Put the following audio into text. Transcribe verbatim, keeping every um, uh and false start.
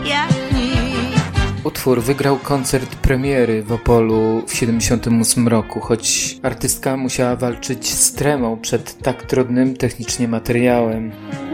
jak nikt. Utwór wygrał koncert premiery w Opolu w siedemdziesiątym ósmym roku, choć artystka musiała walczyć z tremą przed tak trudnym technicznie materiałem.